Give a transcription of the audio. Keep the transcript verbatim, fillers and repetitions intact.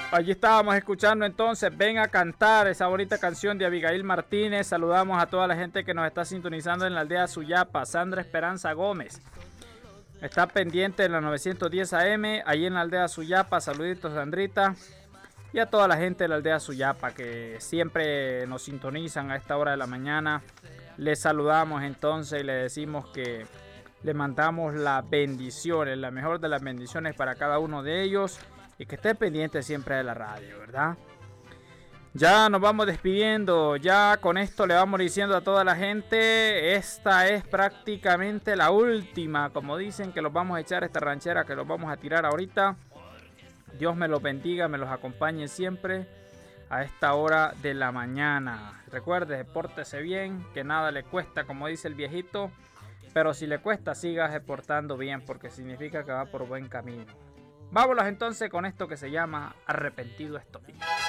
Allí estábamos escuchando entonces Ven a Cantar, esa bonita canción de Abigail Martínez. Saludamos a toda la gente que nos está sintonizando en la aldea Suyapa. Sandra Esperanza Gómez está pendiente en la novecientos diez A M, ahí en la aldea Suyapa. Saluditos, Sandrita. Y a toda la gente de la aldea Suyapa que siempre nos sintonizan a esta hora de la mañana. Les saludamos entonces y les decimos que le mandamos las bendiciones, la mejor de las bendiciones para cada uno de ellos. Y que esté pendiente siempre de la radio, ¿verdad? Ya nos vamos despidiendo. Ya con esto le vamos diciendo a toda la gente. Esta es prácticamente la última. Como dicen que los vamos a echar esta ranchera, que los vamos a tirar ahorita. Dios me los bendiga, me los acompañe siempre a esta hora de la mañana. Recuerde, pórtese bien, que nada le cuesta, como dice el viejito. Pero si le cuesta, siga portando bien, porque significa que va por buen camino. Vámonos entonces con esto que se llama Arrepentido Estoy.